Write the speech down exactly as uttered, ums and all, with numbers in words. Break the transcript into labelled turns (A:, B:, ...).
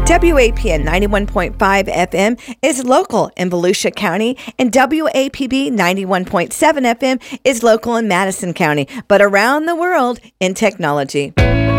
A: W A P N ninety-one point five F M is local in Volusia County, and W A P B ninety-one point seven F M is local in Madison County, but around the world in technology.